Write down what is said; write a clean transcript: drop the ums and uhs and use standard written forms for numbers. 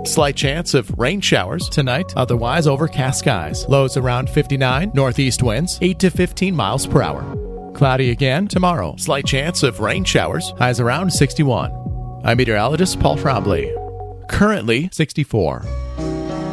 Slight chance of rain showers tonight, otherwise overcast skies. Lows around 59, northeast winds 8 to 15 miles per hour. Cloudy again tomorrow. Slight chance of rain showers, highs around 61. I'm meteorologist Paul Trombley. Currently 64.